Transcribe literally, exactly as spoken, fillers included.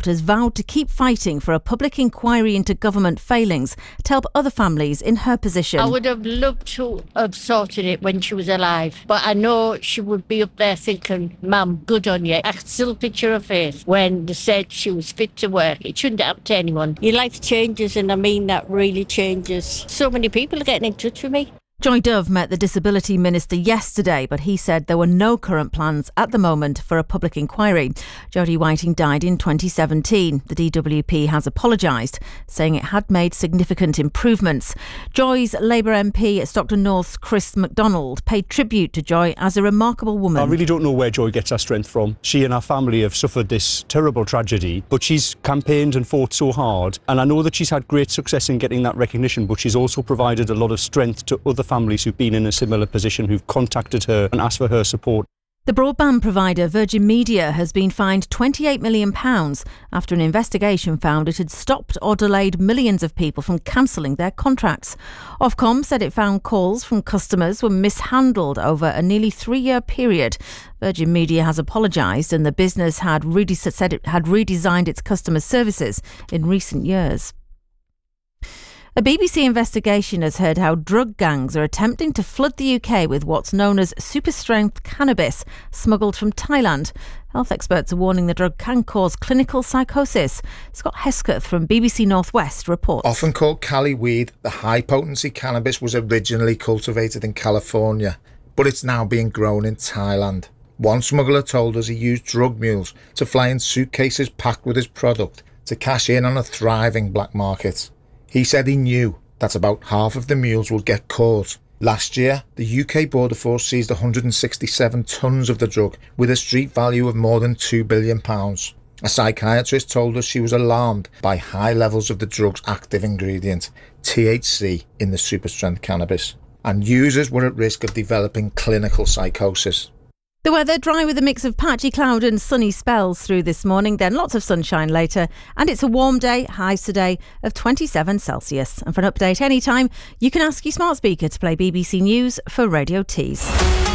has vowed to keep fighting for a public inquiry into government failings to help other families in her position. I would have loved to have sorted it when she was alive, but I know she would be up there thinking, Mum, good on you. I can still picture her face when they said she was fit to work. It shouldn't happen to anyone. Your life changes, and I mean that really changes. So many people are getting in touch with me. Joy Dove met the Disability Minister yesterday, but he said there were no current plans at the moment for a public inquiry. Jodie Whiting died in twenty seventeen. The D W P has apologised, saying it had made significant improvements. Joy's Labour M P at Stockton North's Chris MacDonald paid tribute to Joy as a remarkable woman. I really don't know where Joy gets her strength from. She and her family have suffered this terrible tragedy, but she's campaigned and fought so hard, and I know that she's had great success in getting that recognition, but she's also provided a lot of strength to other families who've been in a similar position, who've contacted her and asked for her support. The broadband provider Virgin Media has been fined twenty-eight million pounds after an investigation found it had stopped or delayed millions of people from cancelling their contracts. Ofcom said it found calls from customers were mishandled over a nearly three-year period. Virgin Media has apologised, and the business had rede- said it had redesigned its customer services in recent years. A B B C investigation has heard how drug gangs are attempting to flood the U K with what's known as super-strength cannabis smuggled from Thailand. Health experts are warning the drug can cause clinical psychosis. Scott Hesketh from B B C North West reports. Often called Cali weed, the high-potency cannabis was originally cultivated in California, but it's now being grown in Thailand. One smuggler told us he used drug mules to fly in suitcases packed with his product to cash in on a thriving black market. He said he knew that about half of the mules would get caught. Last year, the U K Border Force seized one hundred sixty-seven tonnes of the drug with a street value of more than two billion pounds. A psychiatrist told us she was alarmed by high levels of the drug's active ingredient, T H C, in the super-strength cannabis, and users were at risk of developing clinical psychosis. The weather dry with a mix of patchy cloud and sunny spells through this morning, then lots of sunshine later, and it's a warm day, highs today of twenty-seven Celsius. And for an update anytime, you can ask your smart speaker to play B B C News for Radio Tees.